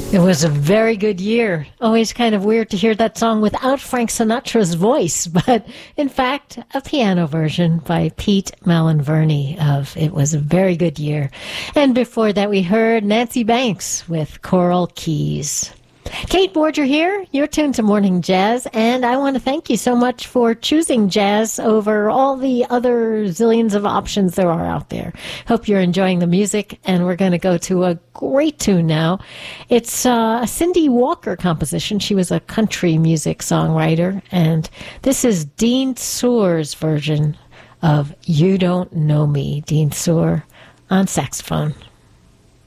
It was a very good year. Always kind of weird to hear that song without Frank Sinatra's voice, but in fact, a piano version by Pete Malinverni of It Was a Very Good Year. And before that, we heard Nancy Banks with Coral Keys. Kate Borger here. You're tuned to Morning Jazz, and I want to thank you so much for choosing jazz over all the other zillions of options there are out there. Hope you're enjoying the music, and we're going to go to a great tune now. It's a Cindy Walker composition. She was a country music songwriter, and this is Dean Soor's version of You Don't Know Me. Dean Soor on saxophone.